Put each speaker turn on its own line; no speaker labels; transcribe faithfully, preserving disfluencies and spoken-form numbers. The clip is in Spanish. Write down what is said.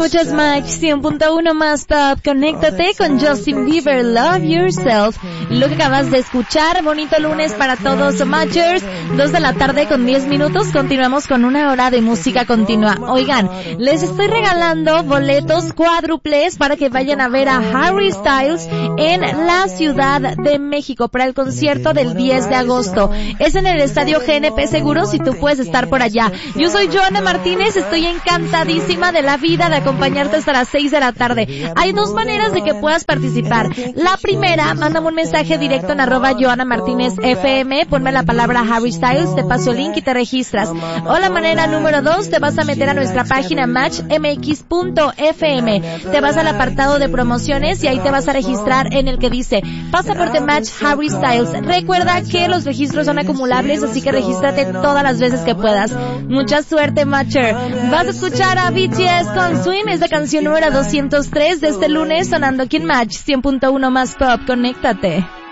Escuchas Match cien punto uno más Pop. Conéctate con Justin Bieber, Love Yourself. Lo que acabas de escuchar, bonito lunes para todos Matchers. Dos de la tarde con diez minutos. Continuamos con una hora de música continua. Oigan, les estoy regalando boletos cuádruples para que vayan a ver a Harry Styles en la Ciudad de México para el concierto del diez de agosto. Es en el Estadio G N P Seguros y tú puedes estar por allá. Yo soy Joana Martínez, estoy encantadísima de la vida de acompañarte hasta las seis de la tarde. Hay dos maneras de que puedas participar. La primera, mándame un mensaje directo en arroba Joana Martínez F M, ponme la palabra Harry Styles, te paso el link y te registras. O la manera número dos, te vas a meter a nuestra página match m x punto f m. Te vas al apartado de promociones y ahí te vas a registrar en el que dice Pasaporte Match Harry Styles. Recuerda que los registros son acumulables, así que regístrate todas las veces que puedas. Mucha suerte, Matcher. Vas a escuchar a B T S con Swim, es la canción número doscientos tres de este lunes sonando aquí en Match cien punto uno más Pop. Conéctate.